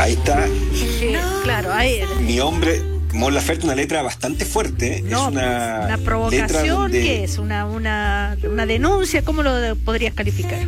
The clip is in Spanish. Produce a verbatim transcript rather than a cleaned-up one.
Ahí está. Eh, claro, ahí. Mi hombre, Mon Laferte, una letra bastante fuerte. No, es una, una provocación, letra donde, ¿qué es? Una, una, una denuncia, ¿cómo lo podrías calificar?